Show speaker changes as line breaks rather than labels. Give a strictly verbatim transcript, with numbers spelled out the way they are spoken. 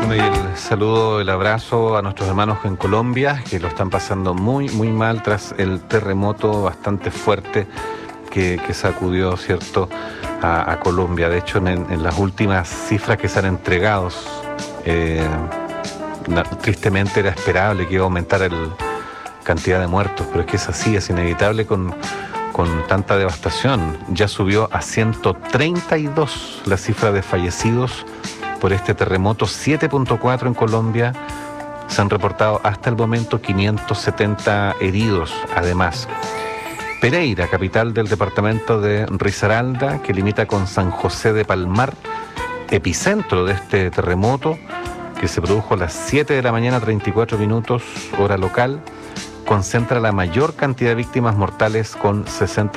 Bueno, y el saludo, el abrazo a nuestros hermanos en Colombia, que lo están pasando muy, muy mal tras el terremoto bastante fuerte que, que sacudió, ¿cierto?, a, a Colombia. De hecho, en, en las últimas cifras que se han entregado, eh, tristemente era esperable que iba a aumentar la cantidad de muertos, pero es que es así, es inevitable con, con tanta devastación. Ya subió a ciento treinta y dos la cifra de fallecidos por este terremoto, siete punto cuatro en Colombia. Se han reportado hasta el momento quinientos setenta heridos. Además, Pereira, capital del departamento de Risaralda, que limita con San José de Palmar, epicentro de este terremoto, que se produjo a las siete de la mañana, treinta y cuatro minutos, hora local, concentra la mayor cantidad de víctimas mortales con sesenta